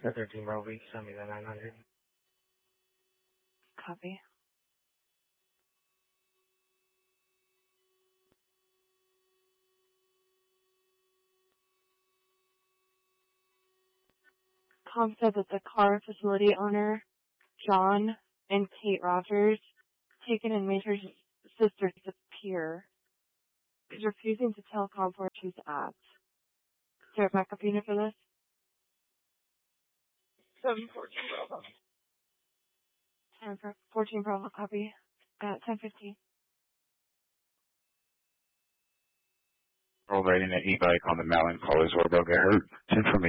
The 13 Bravo, send me the 900. Copy. Com said that the car facility owner, John and Kate Rogers, taken and made her sister disappear. Is refusing to tell Com where she's at. Is there a backup unit for this? 714 Bravo. 10-14 Bravo, copy. 10:15. Riding an e-bike on the mountain, call his doorbell, get hurt. 10 from